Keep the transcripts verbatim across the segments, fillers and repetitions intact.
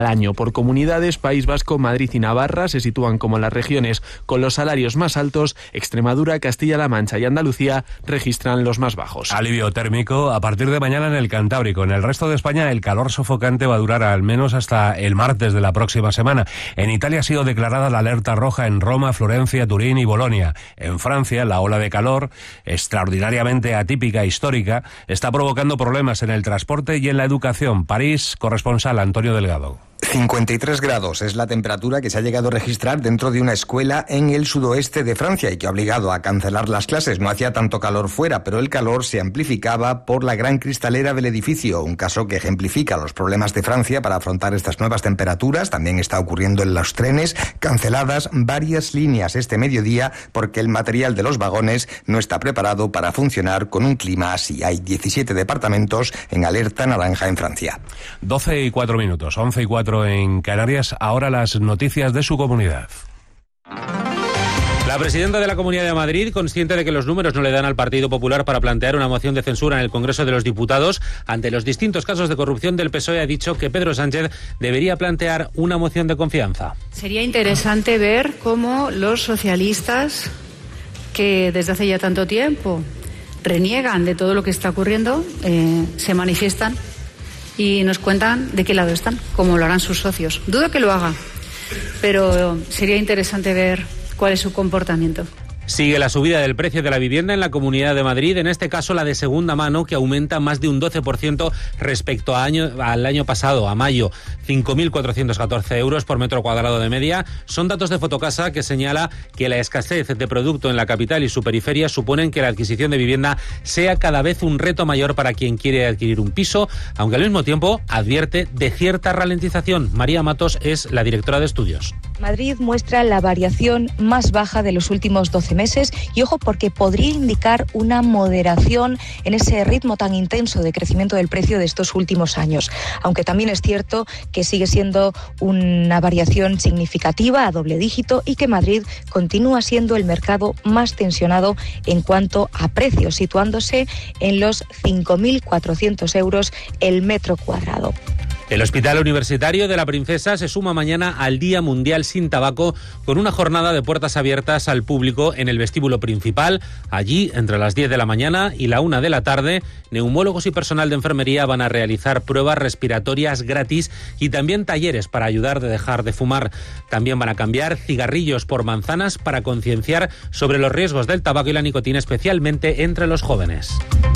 año. Por comunidades, País Vasco, Madrid y Navarra se sitúan como las regiones con los salarios más altos. Extremadura, Castilla-La Mancha y Andalucía registran los más bajos. Alivio térmico a partir de mañana en el Cantábrico. En el resto de España el calor sofocante va a durar al menos hasta el martes de la próxima semana. En Italia ha sido declarada la alerta roja en Roma, Florencia, Turín y Bolonia. En Francia, la ola de calor, extraordinariamente atípica e histórica, está provocando problemas en el transporte y en la educación. París, corresponsal Antonio Delgado. cincuenta y tres grados es la temperatura que se ha llegado a registrar dentro de una escuela en el sudoeste de Francia y que ha obligado a cancelar las clases. No hacía tanto calor fuera, pero el calor se amplificaba por la gran cristalera del edificio, un caso que ejemplifica los problemas de Francia para afrontar estas nuevas temperaturas. También está ocurriendo en los trenes, canceladas varias líneas este mediodía porque el material de los vagones no está preparado para funcionar con un clima así. Hay diecisiete departamentos en alerta naranja en Francia. doce y cuatro minutos, once y cuatro en Canarias. Ahora las noticias de su comunidad. La presidenta de la Comunidad de Madrid, consciente de que los números no le dan al Partido Popular para plantear una moción de censura en el Congreso de los Diputados ante los distintos casos de corrupción del P S O E, ha dicho que Pedro Sánchez debería plantear una moción de confianza. Sería interesante ver cómo los socialistas, que desde hace ya tanto tiempo reniegan de todo lo que está ocurriendo, eh, se manifiestan y nos cuentan de qué lado están, como lo harán sus socios. Dudo que lo haga, pero sería interesante ver cuál es su comportamiento. Sigue la subida del precio de la vivienda en la Comunidad de Madrid, en este caso la de segunda mano, que aumenta más de un doce por ciento respecto a año, al año pasado, a mayo. cinco mil cuatrocientos catorce euros por metro cuadrado de media. Son datos de Fotocasa que señala que la escasez de producto en la capital y su periferia suponen que la adquisición de vivienda sea cada vez un reto mayor para quien quiere adquirir un piso, aunque al mismo tiempo advierte de cierta ralentización. María Matos es la directora de estudios. Madrid muestra la variación más baja de los últimos doce meses y ojo porque podría indicar una moderación en ese ritmo tan intenso de crecimiento del precio de estos últimos años. Aunque también es cierto que sigue siendo una variación significativa a doble dígito y que Madrid continúa siendo el mercado más tensionado en cuanto a precios, situándose en los cinco mil cuatrocientos euros el metro cuadrado. El Hospital Universitario de la Princesa se suma mañana al Día Mundial Sin Tabaco con una jornada de puertas abiertas al público en el vestíbulo principal. Allí, entre las diez de la mañana y la una de la tarde, neumólogos y personal de enfermería van a realizar pruebas respiratorias gratis y también talleres para ayudar a dejar de fumar. También van a cambiar cigarrillos por manzanas para concienciar sobre los riesgos del tabaco y la nicotina, especialmente entre los jóvenes.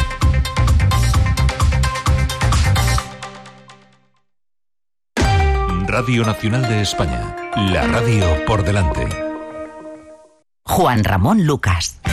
Radio Nacional de España, la radio por delante. Juan Ramón Lucas.